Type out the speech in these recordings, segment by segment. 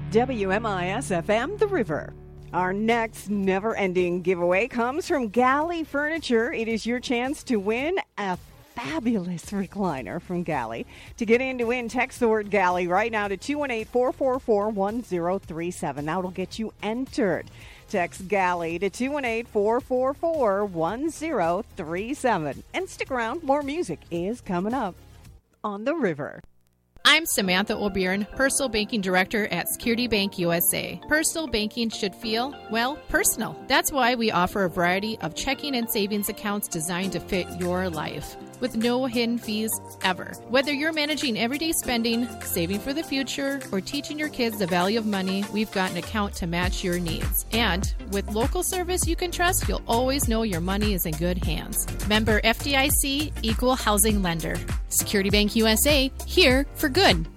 WMIS-FM, The River. Our next never-ending giveaway comes from Galley Furniture. It is your chance to win a fabulous recliner from Galley. To get in to win, text the word Galley right now to 218-444-1037. That'll get you entered. Text Galley to 218-444-1037. And stick around, more music is coming up on The River. I'm Samantha O'Byrne, Personal Banking Director at Security Bank USA. Personal banking should feel, well, personal. That's why we offer a variety of checking and savings accounts designed to fit your life, with no hidden fees ever. Whether you're managing everyday spending, saving for the future, or teaching your kids the value of money, we've got an account to match your needs. And with local service you can trust, you'll always know your money is in good hands. Member FDIC, Equal Housing Lender. Security Bank USA, here for good.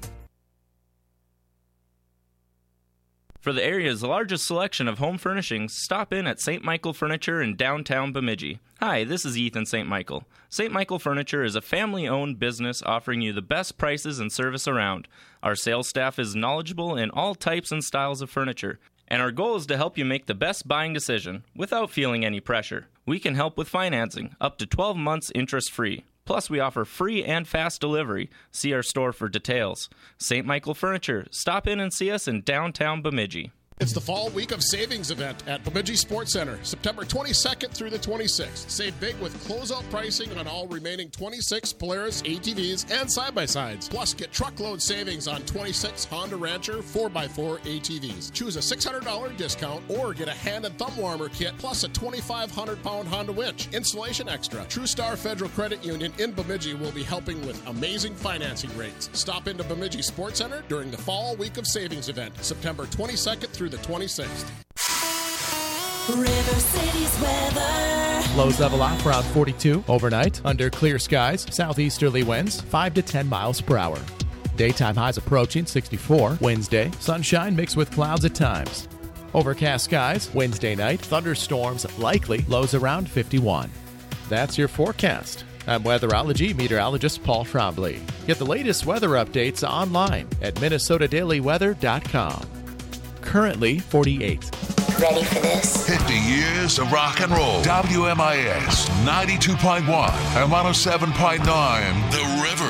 For the area's largest selection of home furnishings, stop in at St. Michael Furniture in downtown Bemidji. Hi, this is Ethan St. Michael. St. Michael Furniture is a family-owned business offering you the best prices and service around. Our sales staff is knowledgeable in all types and styles of furniture, and our goal is to help you make the best buying decision without feeling any pressure. We can help with financing, up to 12 months interest-free. Plus, we offer free and fast delivery. See our store for details. St. Michael Furniture. Stop in and see us in downtown Bemidji. It's the Fall Week of Savings event at Bemidji Sports Center, September 22nd through the 26th. Save big with closeout pricing on all remaining 26 Polaris ATVs and side-by-sides. Plus, get truckload savings on 26 Honda Rancher 4x4 ATVs. Choose a $600 discount or get a hand and thumb warmer kit plus a 2,500-pound Honda winch. Installation extra. TrueStar Federal Credit Union in Bemidji will be helping with amazing financing rates. Stop into Bemidji Sports Center during the Fall Week of Savings event, September 22nd through the 26th. River City's weather. Lows level off around 42 overnight. Under clear skies, southeasterly winds 5 to 10 miles per hour. Daytime highs approaching 64. Wednesday, sunshine mixed with clouds at times. Overcast skies Wednesday night. Thunderstorms likely. Lows around 51. That's your forecast. I'm weatherology meteorologist Paul Trombley. Get the latest weather updates online at minnesotadailyweather.com. Currently 48. Ready for this? 50 years of rock and roll. WMIS 92.1 and 107.9. The River.